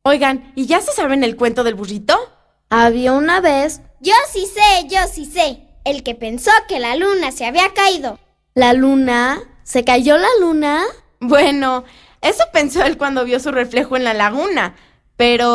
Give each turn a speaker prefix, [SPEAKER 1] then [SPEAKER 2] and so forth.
[SPEAKER 1] Oigan, ¿y ya se saben el cuento del burrito?
[SPEAKER 2] Había una vez...
[SPEAKER 3] Yo sí sé. El que pensó que la luna se había caído.
[SPEAKER 2] ¿La luna? ¿Se cayó la luna?
[SPEAKER 1] Bueno, eso pensó él cuando vio su reflejo en la laguna, pero